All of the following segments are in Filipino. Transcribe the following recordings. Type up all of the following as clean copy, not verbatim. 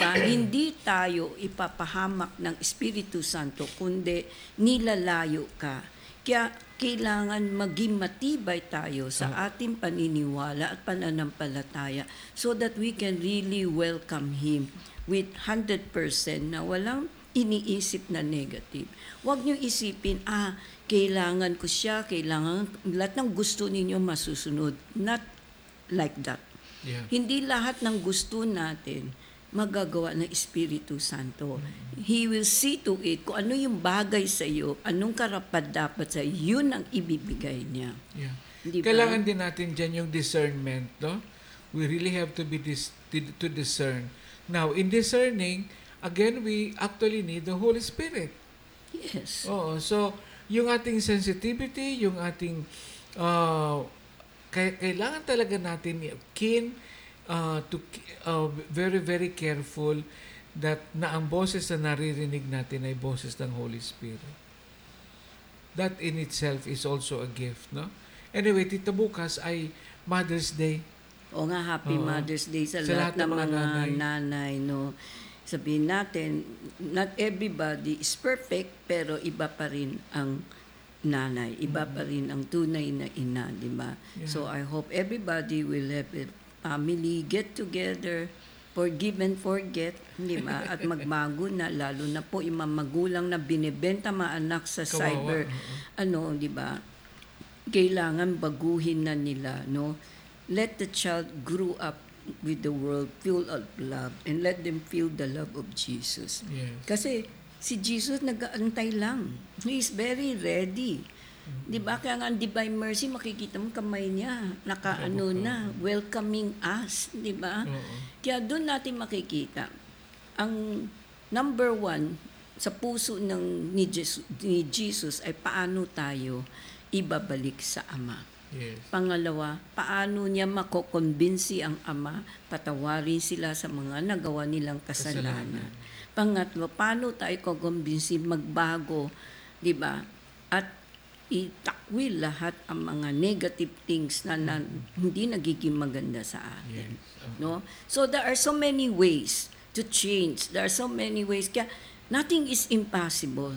ba? Hindi tayo ipapahamak ng Espiritu Santo, kundi nilalayo ka. Kaya kailangan maging matibay tayo sa ating paniniwala at pananampalataya so that we can really welcome Him with 100% na walang iniisip na negative. Huwag niyo isipin, kailangan ko siya, kailangan, lahat ng gusto ninyo masusunod. Not like that. Yeah. Hindi lahat ng gusto natin magagawa ng Espiritu Santo. He will see to it kung ano yung bagay sa iyo, anong karapat-dapat sa iyo, yun ang ibibigay niya. Yeah. Di ba? Kailangan din natin dyan yung discernment, no? We really have to be to discern. Now, in discerning, again, we actually need the Holy Spirit. Yes. Oo. So, yung ating sensitivity, yung ating kailangan talaga natin very, very careful that na ang boses na naririnig natin ay boses ng Holy Spirit. That in itself is also a gift, no? Anyway, Tita bukas ay Mother's Day. O nga, Happy Mother's Day sa lahat ng mga nanay, no? Sabihin natin, not everybody is perfect, pero iba pa rin ang nanay. Iba pa rin ang tunay na ina, di ba? Yeah. So I hope everybody will have a family, get together, forgive and forget, di ba? At magbago na, lalo na po yung mga magulang na binibenta mga anak sa cyber, di ba? Kailangan baguhin na nila, no? Let the child grow up with the world full of love and let them feel the love of Jesus. Yes. Kasi si Jesus nag-aantay lang. He is very ready. Di ba? Kaya nga ang Divine Mercy, makikita mo kamay niya, na, welcoming us. Di ba? Kaya doon natin makikita. Ang number one sa puso ni Jesus ay paano tayo ibabalik sa Ama. Yes. Pangalawa, paano niya makokonbinsi ang Ama, patawarin sila sa mga nagawa nilang kasalanan. Pangatlo, paano tayo kukumbinsi magbago, di ba? At itakwil lahat ang mga negative things na hindi nagiging maganda sa atin. Yes. No? So there are so many ways to change. There are so many ways. Kaya nothing is impossible.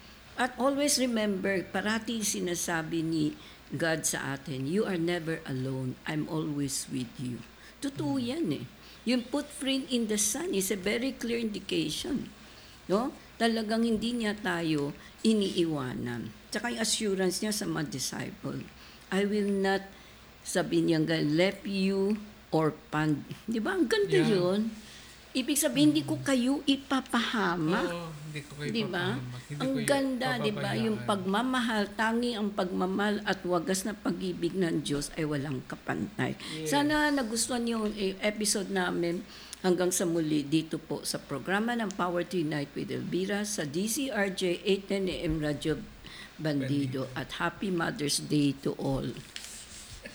At always remember, parati sinasabi ni God sa atin, you are never alone. I'm always with you. Totoo yan eh. Yung footprint in the sun is a very clear indication. No? Talagang hindi niya tayo iniiwanan. Tsaka yung assurance niya sa mga disciple, I will not, sabi niya, left you orphaned. Di ba? Ang ganda yun. Ibig sabihin, hindi ko kayo ipapahamak. Hindi ko kayo diba? ipapahamak. Ang ganda, di ba? Yung pagmamahal, tangi ang pagmamahal at wagas na pag-ibig ng Diyos ay walang kapantay. Yes. Sana nagustuhan niyo yung episode namin hanggang sa muli dito po sa programa ng Power to Unite with Elvira sa DCRJ 810 AM Radio Bandido. At Happy Mother's Day to all.